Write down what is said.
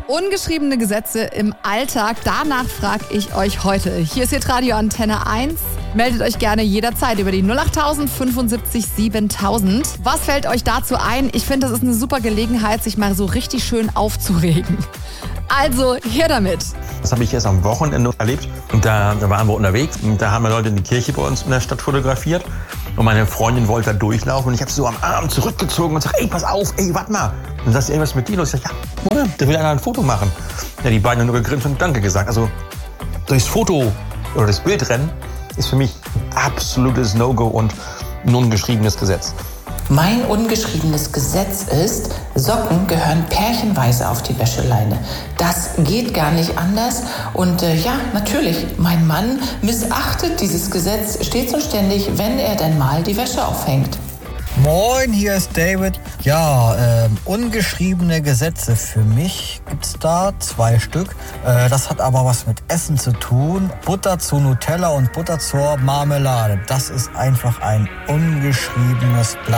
Ungeschriebene Gesetze im Alltag, danach frage ich euch heute. Hier ist jetzt Radio Antenne 1. Meldet euch gerne jederzeit über die 08000 75 7000. Was fällt euch dazu ein? Ich finde, das ist eine super Gelegenheit, sich mal so richtig schön aufzuregen. Also, her damit. Das habe ich erst am Wochenende erlebt. Und da waren wir unterwegs. Und da haben wir Leute in die Kirche bei uns in der Stadt fotografiert. Und meine Freundin wollte da durchlaufen. Und ich habe sie so am Arm zurückgezogen und gesagt, ey, pass auf, ey, warte mal. Und dann sagt sie, ey, was ist mit dir los? Ich sage, ja, da will einer ein Foto machen. Ja, die beiden haben nur gegrinst und Danke gesagt. Also, durchs Foto oder das Bildrennen ist für mich absolutes No-Go und ein ungeschriebenes Gesetz. Mein ungeschriebenes Gesetz ist, Socken gehören pärchenweise auf die Wäscheleine. Das geht gar nicht anders. Und ja, natürlich, mein Mann missachtet dieses Gesetz stets und ständig, wenn er denn mal die Wäsche aufhängt. Moin, hier ist David. Ja, ungeschriebene Gesetze. Für mich gibt's da 2 Stück. Das hat aber was mit Essen zu tun. Butter zu Nutella und Butter zur Marmelade. Das ist einfach ein ungeschriebenes Blatt.